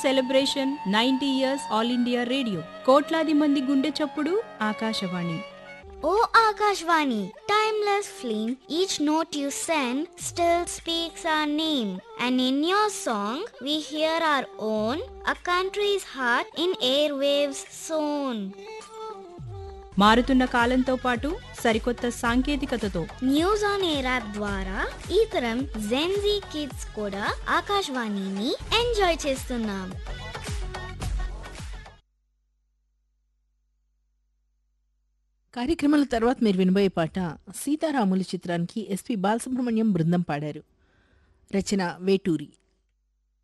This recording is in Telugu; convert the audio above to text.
Celebration 90 years all India radio. కోట్లాది మంది గుండె చప్పుడు Akashvani. O Akashvani, timeless flame, each note you send still speaks our name. And in your song, we hear our own, a country's heart in airwaves sown. మారుతున్న కాలంతో పాటు సరికొత్త సాంకేతికతతో న్యూస్ ఆన్ ఎయిర్ యాప్ ద్వారా ఈ తరం జెన్జీ కిడ్స్ కూడా ఆకాశవాణిని ఎంజాయ్ చేస్తున్నాం. కార్యక్రమాల తర్వాత మీరు వినబోయే పాట సీతారాములు చిత్రానికి ఎస్పి బాలసుబ్రహ్మణ్యం బృందం పాడారు. రచన వేటూరి.